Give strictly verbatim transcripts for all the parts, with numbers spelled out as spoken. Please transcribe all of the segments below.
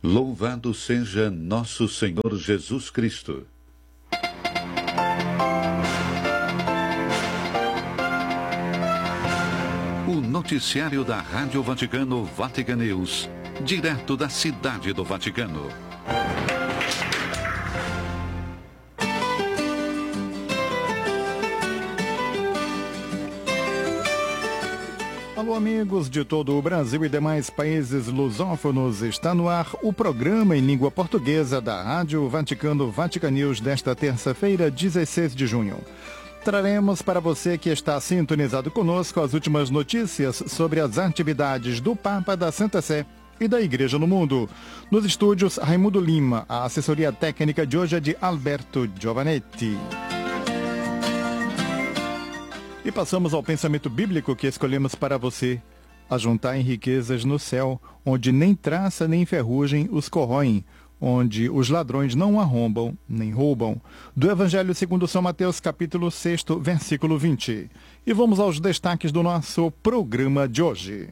Louvado seja nosso Senhor Jesus Cristo. O noticiário da Rádio Vaticano Vatican News, direto da Cidade do Vaticano. Alô, amigos de todo o Brasil e demais países lusófonos, está no ar o programa em língua portuguesa da Rádio Vaticano Vatican News desta terça-feira, dezesseis de junho. Traremos para você que está sintonizado conosco as últimas notícias sobre as atividades do Papa, da Santa Sé e da Igreja no Mundo. Nos estúdios, Raimundo Lima, a assessoria técnica de hoje é de Alberto Giovanetti. E passamos ao pensamento bíblico que escolhemos para você. Ajuntai riquezas no céu, onde nem traça nem ferrugem os corroem, onde os ladrões não arrombam nem roubam. Do Evangelho segundo São Mateus, capítulo seis, versículo vinte. E vamos aos destaques do nosso programa de hoje.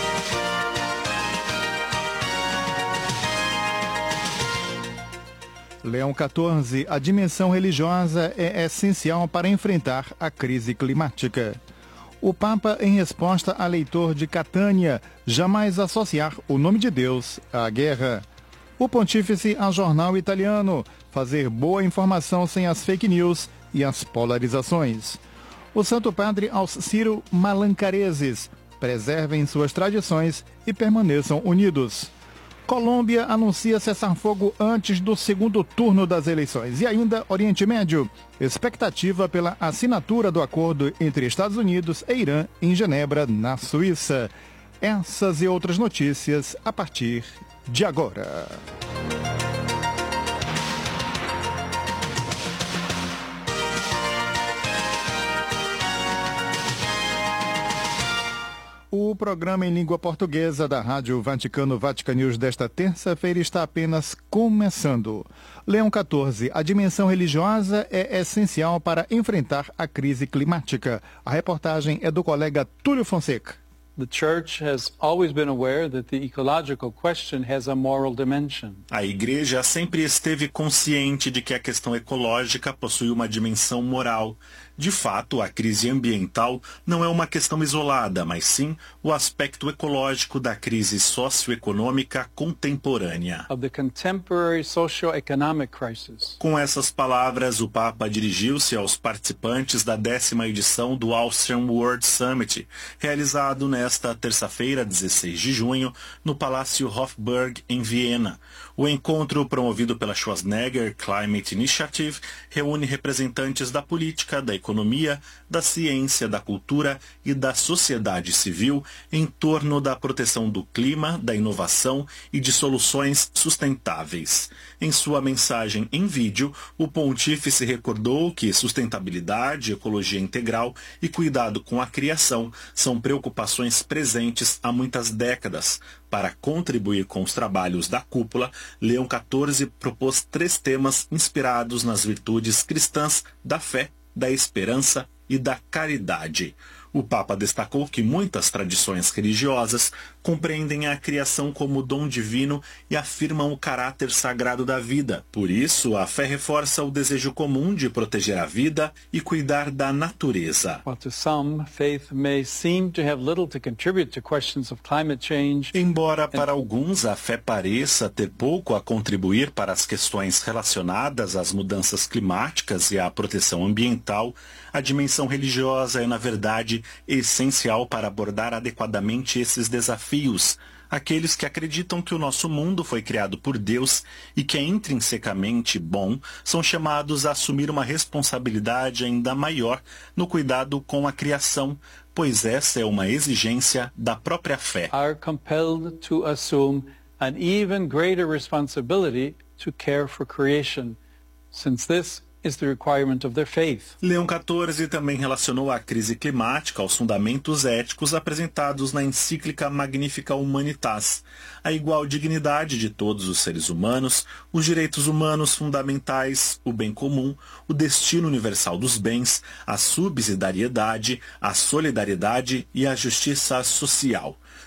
Leão quatorze, a dimensão religiosa é essencial para enfrentar a crise climática. O Papa, em resposta a leitor de Catânia, jamais associar o nome de Deus à guerra. O Pontífice ao jornal italiano, fazer boa informação sem as fake news e as polarizações. O Santo Padre aos Ciro Malancareses, preservem suas tradições e permaneçam unidos. Colômbia anuncia cessar-fogo antes do segundo turno das eleições. E ainda Oriente Médio, expectativa pela assinatura do acordo entre Estados Unidos e Irã em Genebra, na Suíça. Essas e outras notícias a partir de agora. O programa em língua portuguesa da Rádio Vaticano Vatican News desta terça-feira está apenas começando. Leão quatorze, a dimensão religiosa é essencial para enfrentar a crise climática. A reportagem é do colega Túlio Fonseca. The Church has always been aware that the ecological question has a moral dimension. A Igreja sempre esteve consciente de que a questão ecológica possui uma dimensão moral. De fato, a crise ambiental não é uma questão isolada, mas sim o aspecto ecológico da crise socioeconômica contemporânea. Of the contemporary socio-economic crisis. Com essas palavras, o Papa dirigiu-se aos participantes da décima edição do Austrian World Summit, realizado nesta terça-feira, dezesseis de junho, no Palácio Hofburg, em Viena. O encontro, promovido pela Schwarzenegger Climate Initiative, reúne representantes da política, da economia, da ciência, da cultura e da sociedade civil em torno da proteção do clima, da inovação e de soluções sustentáveis. Em sua mensagem em vídeo, o pontífice recordou que sustentabilidade, ecologia integral e cuidado com a criação são preocupações presentes há muitas décadas. Para contribuir com os trabalhos da cúpula, Leão quatorze propôs três temas inspirados nas virtudes cristãs da fé, da esperança e da caridade. O Papa destacou que muitas tradições religiosas compreendem a criação como dom divino e afirmam o caráter sagrado da vida. Por isso, a fé reforça o desejo comum de proteger a vida e cuidar da natureza. Embora para alguns a fé pareça ter pouco a contribuir para as questões relacionadas às mudanças climáticas e à proteção ambiental, a dimensão religiosa é, na verdade, essencial para abordar adequadamente esses desafios. Aqueles que acreditam que o nosso mundo foi criado por Deus e que é intrinsecamente bom, são chamados a assumir uma responsabilidade ainda maior no cuidado com a criação, pois essa é uma exigência da própria fé. Are compelled to assume an even greater responsibility to care for creation, since this is the requirement of their faith. Leão quatorze também relacionou a crise climática aos fundamentos éticos apresentados na encíclica Magnificat Humanitas, a igual dignidade de todos os seres humanos, os direitos humanos fundamentais, o bem comum, o destino universal dos bens, a subsidiariedade, a solidariedade e a justiça social.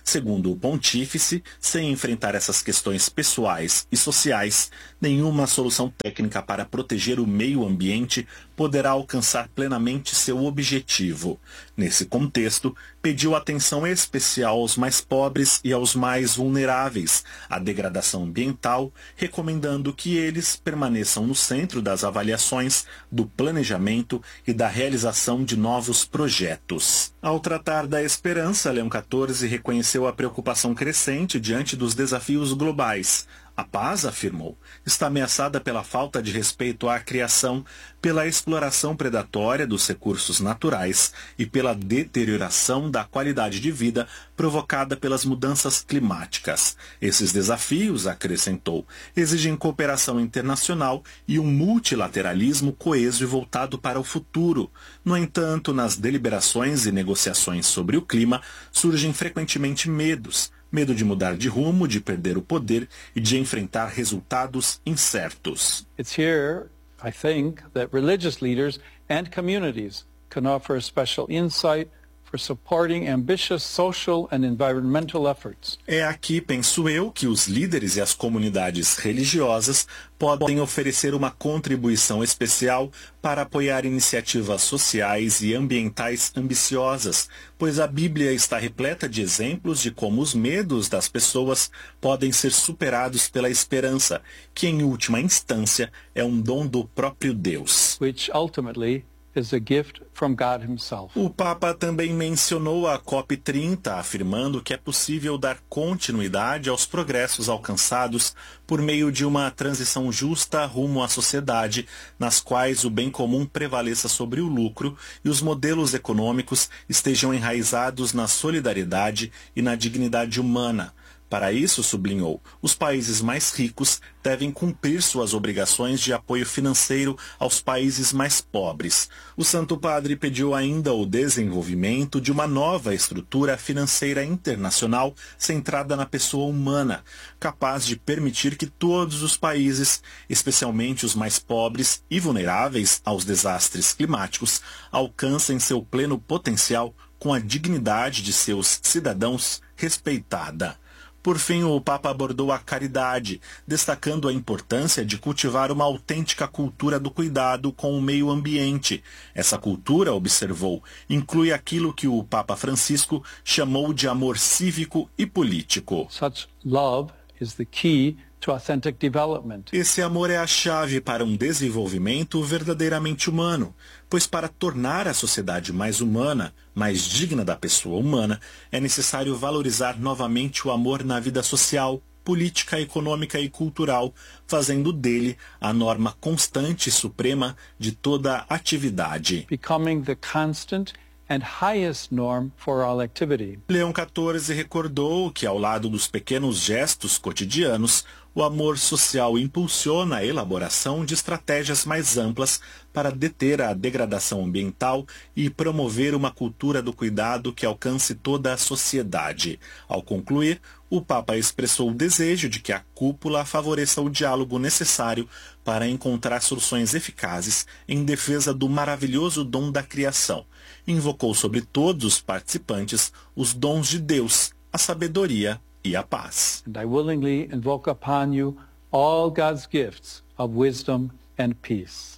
Segundo o pontífice, sem enfrentar essas questões pessoais e sociais, nenhuma solução técnica para proteger o meio ambiente poderá alcançar plenamente seu objetivo. Nesse contexto, pediu atenção especial aos mais pobres e aos mais vulneráveis à degradação ambiental, recomendando que eles permaneçam no centro das avaliações, do planejamento e da realização de novos projetos. Ao tratar da esperança, Leão quatorze reconheceu a preocupação crescente diante dos desafios globais. A paz, afirmou, está ameaçada pela falta de respeito à criação, pela exploração predatória dos recursos naturais e pela deterioração da qualidade de vida provocada pelas mudanças climáticas. Esses desafios, acrescentou, exigem cooperação internacional e um multilateralismo coeso e voltado para o futuro. No entanto, nas deliberações e negociações sobre o clima, surgem frequentemente medos. Medo de mudar de rumo, de perder o poder e de enfrentar resultados incertos. It's here, I think, that religious leaders and communities can offer a special insight for supporting ambitious social and environmental efforts. É aqui, penso eu, que os líderes e as comunidades religiosas podem oferecer uma contribuição especial para apoiar iniciativas sociais e ambientais ambiciosas, pois a Bíblia está repleta de exemplos de como os medos das pessoas podem ser superados pela esperança, que em última instância é um dom do próprio Deus. Which ultimately is a gift from God himself. O Papa também mencionou a COP trinta, afirmando que é possível dar continuidade aos progressos alcançados por meio de uma transição justa rumo à sociedade, nas quais o bem comum prevaleça sobre o lucro e os modelos econômicos estejam enraizados na solidariedade e na dignidade humana. Para isso, sublinhou, os países mais ricos devem cumprir suas obrigações de apoio financeiro aos países mais pobres. O Santo Padre pediu ainda o desenvolvimento de uma nova estrutura financeira internacional centrada na pessoa humana, capaz de permitir que todos os países, especialmente os mais pobres e vulneráveis aos desastres climáticos, alcancem seu pleno potencial com a dignidade de seus cidadãos respeitada. Por fim, o Papa abordou a caridade, destacando a importância de cultivar uma autêntica cultura do cuidado com o meio ambiente. Essa cultura, observou, inclui aquilo que o Papa Francisco chamou de amor cívico e político. Such love is the key to authentic development. Esse amor é a chave para um desenvolvimento verdadeiramente humano, pois para tornar a sociedade mais humana, mais digna da pessoa humana, é necessário valorizar novamente o amor na vida social, política, econômica e cultural, fazendo dele a norma constante e suprema de toda atividade. Becoming the constant and highest norm for all activity. Leão quatorze recordou que, ao lado dos pequenos gestos cotidianos, o amor social impulsiona a elaboração de estratégias mais amplas para deter a degradação ambiental e promover uma cultura do cuidado que alcance toda a sociedade. Ao concluir, o Papa expressou o desejo de que a cúpula favoreça o diálogo necessário para encontrar soluções eficazes em defesa do maravilhoso dom da criação. Invocou sobre todos os participantes os dons de Deus, a sabedoria e a paz. And I willingly invoke upon you all God's gifts of wisdom and peace.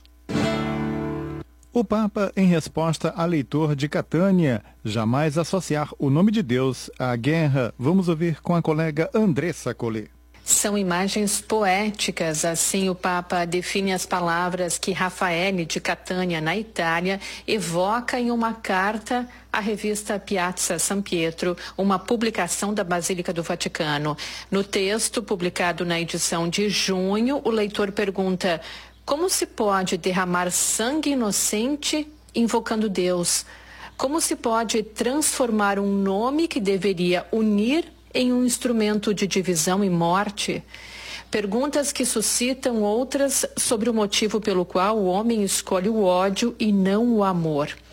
O Papa, em resposta a leitor de Catânia, jamais associar o nome de Deus à guerra. Vamos ouvir com a colega Andressa Collet. São imagens poéticas, assim o Papa define as palavras que Raffaele de Catânia, na Itália, evoca em uma carta à revista Piazza San Pietro, uma publicação da Basílica do Vaticano. No texto, publicado na edição de junho, o leitor pergunta: como se pode derramar sangue inocente invocando Deus? Como se pode transformar um nome que deveria unir em um instrumento de divisão e morte? Perguntas que suscitam outras sobre o motivo pelo qual o homem escolhe o ódio e não o amor.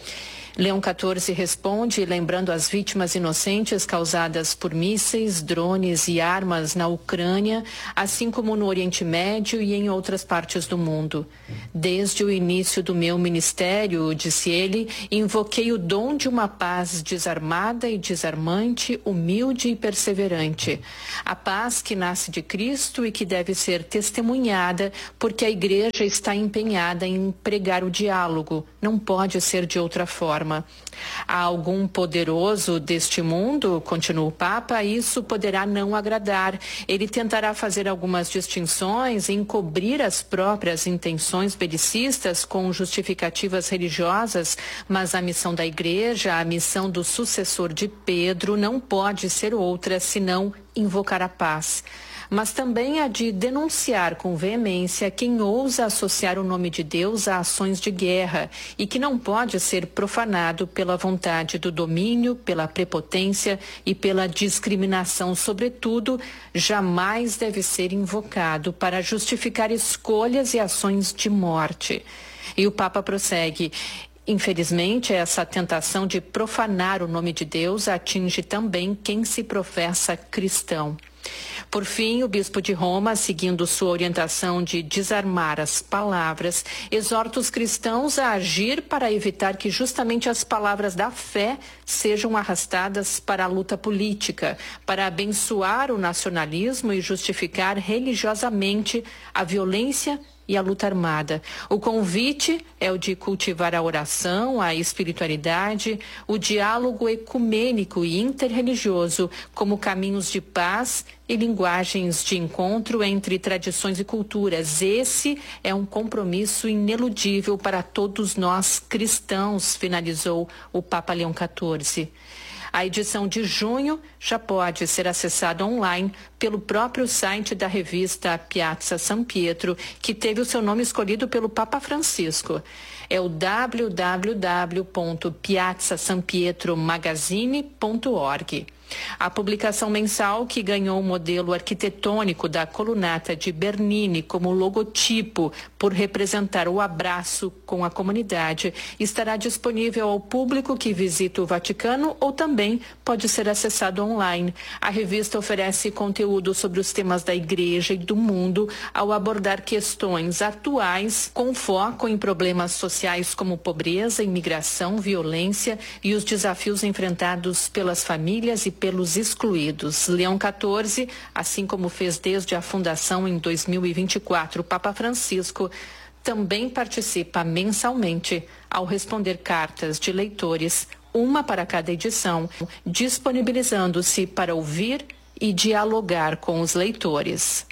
Leão quatorze responde lembrando as vítimas inocentes causadas por mísseis, drones e armas na Ucrânia, assim como no Oriente Médio e em outras partes do mundo. Desde o início do meu ministério, disse ele, invoquei o dom de uma paz desarmada e desarmante, humilde e perseverante. A paz que nasce de Cristo e que deve ser testemunhada, porque a igreja está empenhada em pregar o diálogo. Não pode ser de outra forma. Há algum poderoso deste mundo, continua o Papa, isso poderá não agradar. Ele tentará fazer algumas distinções, encobrir as próprias intenções belicistas com justificativas religiosas, mas a missão da igreja, a missão do sucessor de Pedro, não pode ser outra senão invocar a paz. Mas também a de denunciar com veemência quem ousa associar o nome de Deus a ações de guerra e que não pode ser profanado pela vontade do domínio, pela prepotência e pela discriminação. Sobretudo, jamais deve ser invocado para justificar escolhas e ações de morte. E o Papa prossegue. Infelizmente, essa tentação de profanar o nome de Deus atinge também quem se professa cristão. Por fim, o bispo de Roma, seguindo sua orientação de desarmar as palavras, exorta os cristãos a agir para evitar que justamente as palavras da fé sejam arrastadas para a luta política, para abençoar o nacionalismo e justificar religiosamente a violência e a luta armada. O convite é o de cultivar a oração, a espiritualidade, o diálogo ecumênico e interreligioso como caminhos de paz e linguagens de encontro entre tradições e culturas. Esse é um compromisso ineludível para todos nós cristãos, finalizou o Papa Leão quatorze. A edição de junho já pode ser acessada online pelo próprio site da revista Piazza San Pietro, que teve o seu nome escolhido pelo Papa Francisco. É o w w w ponto piazza san pietro magazine ponto org. A publicação mensal, que ganhou o modelo arquitetônico da colunata de Bernini como logotipo por representar o abraço com a comunidade, estará disponível ao público que visita o Vaticano ou também pode ser acessado online. A revista oferece conteúdo sobre os temas da Igreja e do mundo ao abordar questões atuais com foco em problemas sociais como pobreza, imigração, violência e os desafios enfrentados pelas famílias e pelos excluídos. Leão quatorze, assim como fez desde a fundação em dois mil e vinte e quatro, o Papa Francisco também participa mensalmente ao responder cartas de leitores, uma para cada edição, disponibilizando-se para ouvir e dialogar com os leitores.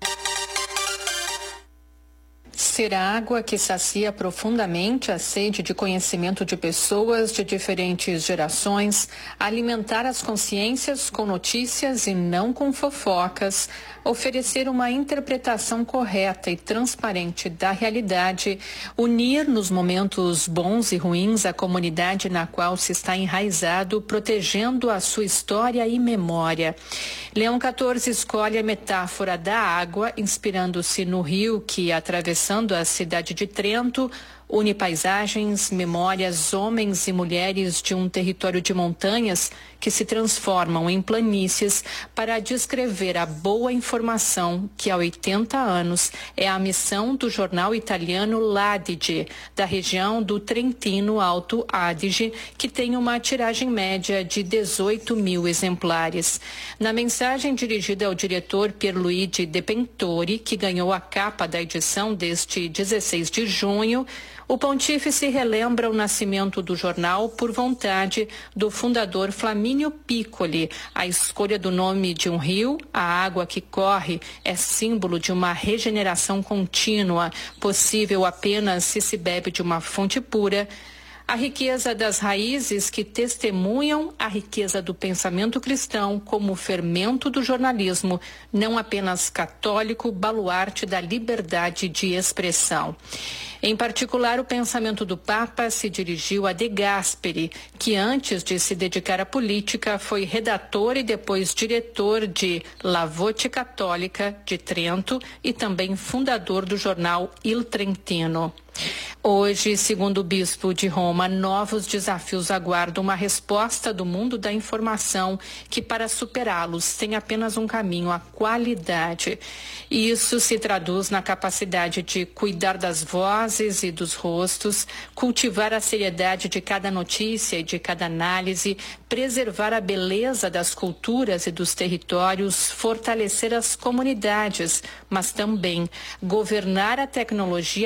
Ser a água que sacia profundamente a sede de conhecimento de pessoas de diferentes gerações, alimentar as consciências com notícias e não com fofocas, oferecer uma interpretação correta e transparente da realidade, unir nos momentos bons e ruins a comunidade na qual se está enraizado, protegendo a sua história e memória. Leão quatorze escolhe a metáfora da água, inspirando-se no rio que, atravessando a cidade de Trento, une paisagens, memórias, homens e mulheres de um território de montanhas que se transformam em planícies para descrever a boa informação que há oitenta anos é a missão do jornal italiano L'Adige, da região do Trentino Alto Adige, que tem uma tiragem média de dezoito mil exemplares. Na mensagem dirigida ao diretor Pierluigi De Pentori, que ganhou a capa da edição deste dezesseis de junho, o pontífice relembra o nascimento do jornal por vontade do fundador Flamínio Piccoli. A escolha do nome de um rio, a água que corre, é símbolo de uma regeneração contínua, possível apenas se se bebe de uma fonte pura. A riqueza das raízes que testemunham a riqueza do pensamento cristão como fermento do jornalismo, não apenas católico, baluarte da liberdade de expressão. Em particular, o pensamento do Papa se dirigiu a De Gasperi, que antes de se dedicar à política foi redator e depois diretor de La Voce Cattolica de Trento e também fundador do jornal Il Trentino. Hoje, segundo o bispo de Roma, novos desafios aguardam uma resposta do mundo da informação que, para superá-los, tem apenas um caminho, a qualidade. Isso se traduz na capacidade de cuidar das vozes e dos rostos, cultivar a seriedade de cada notícia e de cada análise, preservar a beleza das culturas e dos territórios, fortalecer as comunidades, mas também governar a tecnologia